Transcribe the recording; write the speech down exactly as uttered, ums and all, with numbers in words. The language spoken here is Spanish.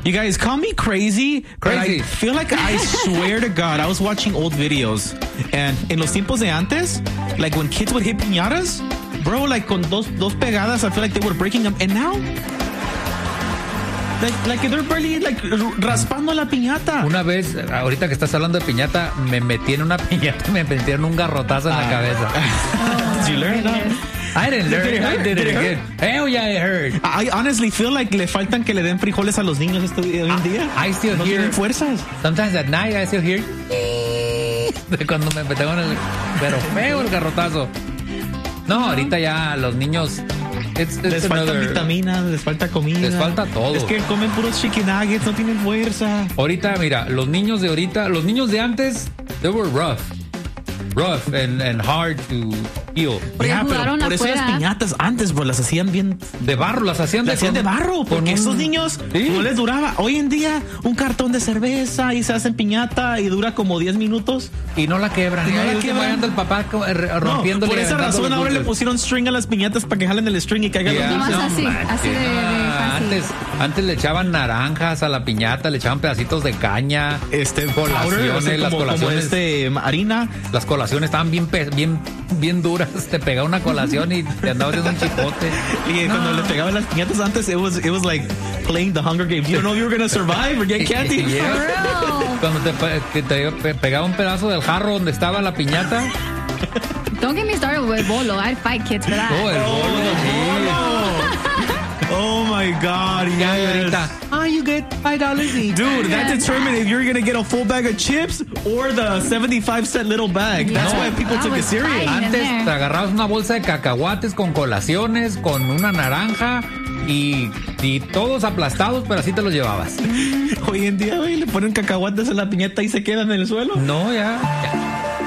You guys call me crazy, Crazy. but I feel like I swear to God, I was watching old videos, and in los tiempos de antes, like when kids would hit piñatas, bro, like con dos dos pegadas, I feel like they were breaking them, and now, like like they're barely like raspando la piñata. Una vez, ahorita que estás hablando de piñata, me metí en una piñata y me metieron un garrotazo en la cabeza. Did you learn that? I didn't learn Did it it. I hurt? did it Did it again. Hell yeah, it hurt. I honestly feel like le faltan que le den frijoles a los niños este hoy en día. I still no hear tienen fuerzas. Sometimes at night I still hear de cuando me metí en el, pero feo el garrotazo. No, ahorita ya los niños it's, it's Les faltan another- vitaminas, les falta comida. Les falta todo. Es que comen puros chicken nuggets, no tienen fuerza. Ahorita, mira, los niños de ahorita, los niños de antes, they were rough. Rough and, and hard to heal. Porque Ya, pero jugaron por eso las afuera. piñatas antes, bro, las hacían bien. De barro, las hacían de, Las hacían de barro, porque con un- estos niños Sí. no les duraba. Hoy en día, un cartón de cerveza y se hacen piñata y dura como diez minutos. Y no la quebran. Y no Y la ahí quebran. vayando el papá co- eh, No, rompiéndole. por y esa aventando razón los ahora le dulces. pusieron string a las piñatas para que jalen el string y caigan Yeah. los Nomás dulces. así, manches, así de- de ah, fácil. Antes, antes le echaban naranjas a la piñata, le echaban pedacitos de caña. Este Colaciones, powder, o sea, las como, como colaciones. este harina. Las colaciones estaban bien, pe- bien, bien duras. Te pegaba una colación y te andaba haciendo un chipote. Y No. cuando le pegaban las piñatas antes, it was, it was like playing the Hunger Games. You don't know if you were going to survive or get candy. Yeah. For real. Cuando te, pe- que te pe- pegaba un pedazo del jarro donde estaba la piñata. Don't get me started with bolo. I'd fight kids for that. Oh, el bolo, Oh my God, sí. Ya, y yes. ahorita, ah, you get five dollars each. Dude, that determined if you're going to get a full bag of chips or the seventy-five cent little bag. Yeah. That's why people I took it was serious. fighting. in Antes there. te agarrabas una bolsa de cacahuates con colaciones, con una naranja y, y todos aplastados, pero así te los llevabas. Hoy en día, güey, le ponen cacahuates en la piñata y se quedan en el suelo. No, ya. ya.